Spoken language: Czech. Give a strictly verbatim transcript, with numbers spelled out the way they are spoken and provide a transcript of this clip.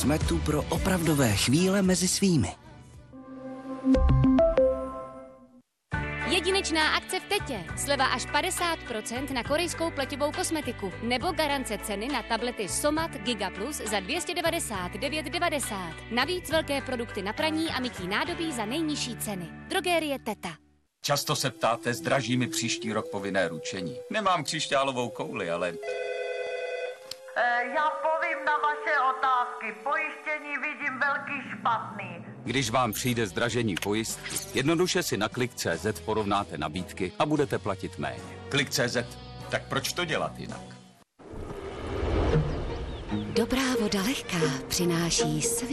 Jsme tu pro opravdové chvíle mezi svými. Jedinečná akce v Tetě. Sleva až padesát procent na korejskou pleťovou kosmetiku. Nebo garance ceny na tablety Somat Giga Plus za dvě stě devadesát devět devadesát. Navíc velké produkty na praní a mytí nádobí za nejnižší ceny. Drogerie Teta. Často se ptáte, zdraží mi příští rok povinné ručení. Nemám křišťálovou kouli, ale... E, já povím na vaše otázky. Pojištění vidím velký špatný. Když vám přijde zdražení pojistky, jednoduše si na klik tečka cé zet porovnáte nabídky a budete platit méně. klik tečka cé zet, tak proč to dělat jinak? Dobrá voda lehká přináší svý